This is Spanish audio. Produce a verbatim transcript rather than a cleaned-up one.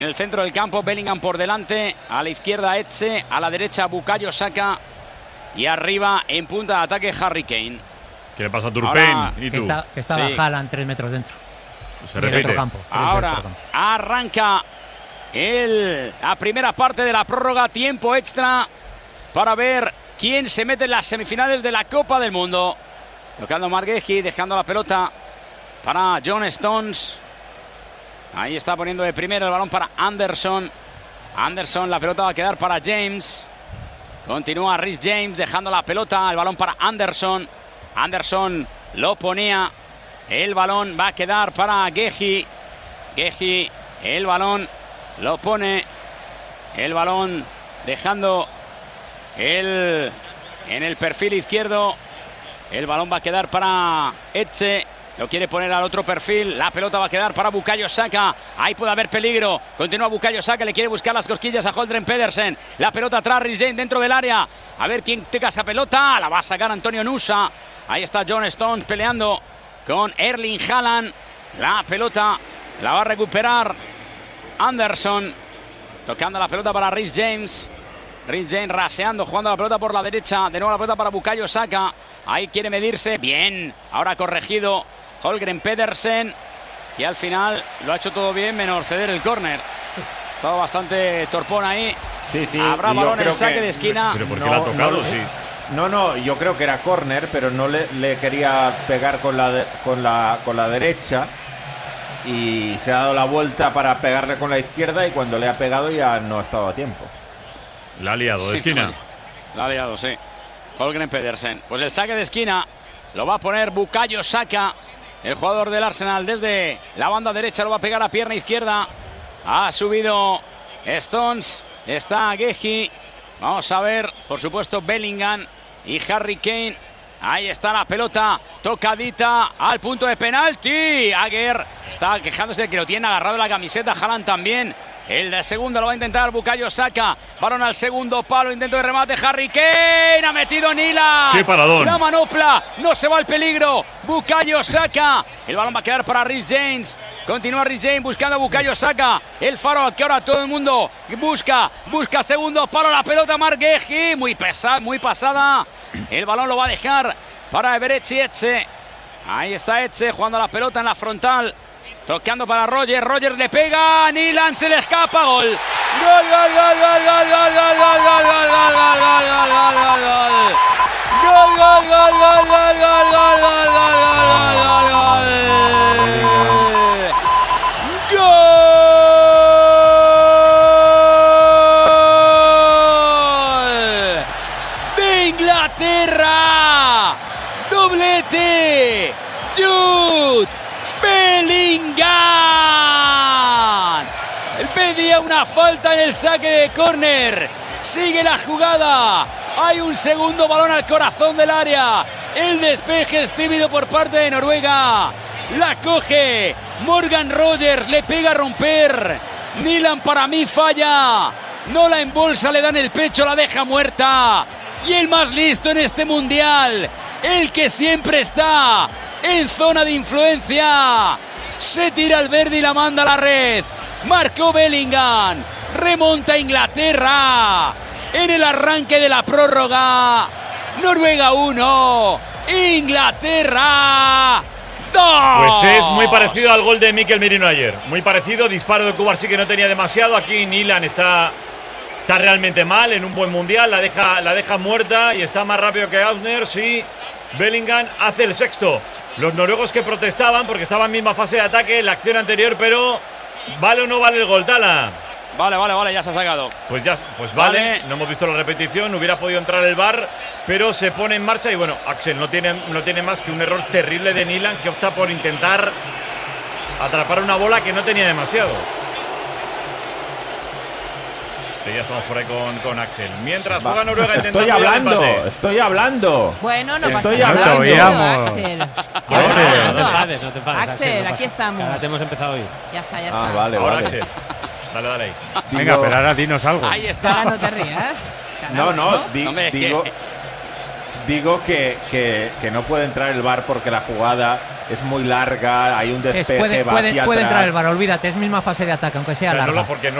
En el centro del campo, Bellingham por delante, a la izquierda Etxe, a la derecha Bukayo Saka y arriba en punta de ataque Harry Kane. ¿Qué le pasa a Turpin? Ahora, ¿Y que tú? está, que estaba Sí. Haaland tres metros dentro. Se repite. Campo, Ahora arranca el, la primera parte de la prórroga, tiempo extra para ver quién se mete en las semifinales de la Copa del Mundo. Tocando Margueji, dejando la pelota para John Stones. Ahí está poniendo de primero el balón para Anderson. Anderson, la pelota va a quedar para James. Continúa Rhys James dejando la pelota, el balón para Anderson. Anderson lo ponía. El balón va a quedar para Guehi. Guehi, el balón lo pone. El balón dejando el, en el perfil izquierdo. El balón va a quedar para Etxe. Lo quiere poner al otro perfil. La pelota va a quedar para Bukayo Saka. Ahí puede haber peligro. Continúa Bukayo Saka. Le quiere buscar las cosquillas a Holdren Pedersen. La pelota atrás, Rhys James dentro del área. A ver quién toca esa pelota. La va a sacar Antonio Nusa. Ahí está John Stones peleando con Erling Haaland. La pelota la va a recuperar Anderson. Tocando la pelota para Rhys James. Rhys James raseando, jugando la pelota por la derecha. De nuevo la pelota para Bukayo Saka. Ahí quiere medirse. Bien. Ahora corregido Holgren Pedersen. Y al final lo ha hecho todo bien, menos ceder el córner. Estaba bastante torpón ahí. Sí, sí. Habrá balón en saque que, de esquina. ¿Pero por qué no, la ha tocado? No, sí. no, no, yo creo que era córner, pero no le, le quería pegar con la, de, con, la, con la derecha. Y se ha dado la vuelta para pegarle con la izquierda. Y cuando le ha pegado ya no ha estado a tiempo. La ha liado de Sí, esquina. La ha liado, sí. Holgren Pedersen. Pues el saque de esquina lo va a poner Bukayo Saka, el jugador del Arsenal. Desde la banda derecha lo va a pegar a pierna izquierda. Ha subido Stones. Está Guehi. Vamos a ver, por supuesto, Bellingham y Harry Kane. Ahí está la pelota tocadita al punto de penalti. Agger está quejándose de que lo tiene agarrado en la camiseta. Haaland también. El de segundo lo va a intentar Bukayo Saka. Balón al segundo palo. Intento de remate. Harry Kane. Ha metido Nila. ¡Qué paradón! La manopla. No se va el peligro. Bukayo Saka. El balón va a quedar para Rhys James. Continúa Rhys James buscando a Bukayo Saka. El faro que ahora todo el mundo busca. Busca segundo palo. La pelota Margueji. Muy pesada, muy pasada. El balón lo va a dejar para Eberechi Etxe. Ahí está Etxe jugando la pelota en la frontal. Tocando para Roger, Roger le pega, Nilan se le escapa, gol. Gol, gol, gol, gol, gol, gol, gol, gol, gol, gol, gol, gol, gol, gol, gol, gol. Gol, gol, gol, gol, gol, gol, gol, gol, gol, gol, gol, gol. De Inglaterra. Doblete. Jude Bellingham. Pedía una falta en el saque de córner. Sigue la jugada. Hay un segundo balón al corazón del área. El despeje es tímido por parte de Noruega. La coge Morgan Rogers. Le pega a romper. Nilan para mí falla. No la embolsa, le dan el pecho, la deja muerta. Y el más listo en este mundial. El que siempre está en zona de influencia. Se tira al verde y la manda a la red. Marcó Bellingham. Remonta Inglaterra. En el arranque de la prórroga. Noruega uno. Inglaterra dos. Pues es muy parecido al gol de Mikel Merino ayer. Muy parecido. Disparo de Cubar sí que no tenía demasiado. Aquí Nilan está, está realmente mal en un buen mundial. La deja, la deja muerta y está más rápido que Ausner. Sí. Bellingham hace el sexto. Los noruegos que protestaban porque estaban en misma fase de ataque en la acción anterior, pero ¿vale o no vale el gol, Tala? Vale, vale, vale, ya se ha sacado. Pues ya, pues vale. Vale. No hemos visto la repetición, hubiera podido entrar el V A R, pero se pone en marcha y bueno, Axel no tiene, no tiene más que un error terrible de Nilan, que opta por intentar atrapar una bola que no tenía demasiado. Sí, ya estamos por ahí con, con Axel. Mientras juega Noruega intentando. Estoy hablando, estoy hablando. Bueno, no Estoy pasa nada. hablando. Oíamos. Axel, Axel, no te enfades, no te enfades. Axel, aquí estamos. Ahora te hemos empezado a oír. Ya está, ya Ah, está. vale, Ahora vale. Axel. Dale, dale ahí. Venga, pero ahora dinos algo. Ahí está. Ahora no te rías. No, no, di- Hombre, es digo, que- digo que, que, que no puede entrar el V A R porque la jugada es muy larga, hay un Es- despeje, puede va puede, hacia puede atrás. entrar el V A R, olvídate, es misma fase de ataque, aunque sea O sea, no larga. lo- porque no